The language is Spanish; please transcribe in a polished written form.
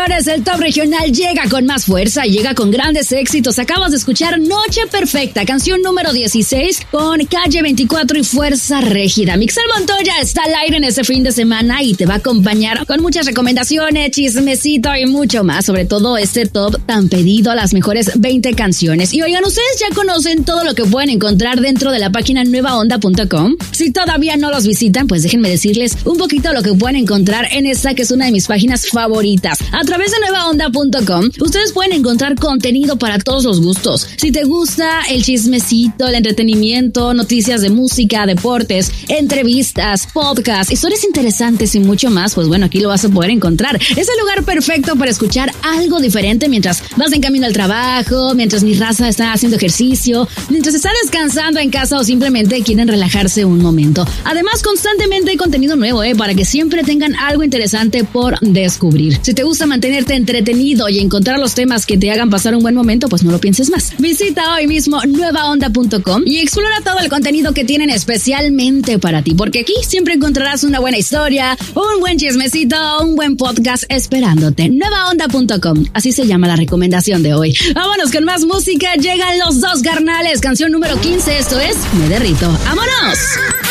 señores, el top regional llega con más fuerza, llega con grandes éxitos. Acabas de escuchar Noche Perfecta, canción número 16 con Calle 24 y Fuerza Régida. Mixel Montoya está al aire en este fin de semana y te va a acompañar con muchas recomendaciones, chismecito y mucho más. Sobre todo este top tan pedido, las mejores 20 canciones. Y oigan, ¿ustedes ya conocen todo lo que pueden encontrar dentro de la página nuevaonda.com? Si todavía no los visitan, pues déjenme decirles un poquito lo que pueden encontrar en esta que es una de mis páginas favoritas. A través de nuevaonda.com, ustedes pueden encontrar contenido para todos los gustos. Si te gusta el chismecito, el entretenimiento, noticias de música, deportes, entrevistas, podcasts, historias interesantes y mucho más, pues bueno, aquí lo vas a poder encontrar. Es el lugar perfecto para escuchar algo diferente mientras vas en camino al trabajo, mientras mi raza está haciendo ejercicio, mientras está descansando en casa o simplemente quieren relajarse un momento. Además, constantemente hay contenido nuevo, para que siempre tengan algo interesante por descubrir. Si te gusta mantenerte entretenido y encontrar los temas que te hagan pasar un buen momento, pues no lo pienses más. Visita hoy mismo nuevaonda.com y explora todo el contenido que tienen especialmente para ti, porque aquí siempre encontrarás una buena historia, un buen chismecito, un buen podcast esperándote. Nuevaonda.com, así se llama la recomendación de hoy. Vámonos con más música, llegan los dos carnales, canción número 15, esto es Me Derrito. ¡Vámonos!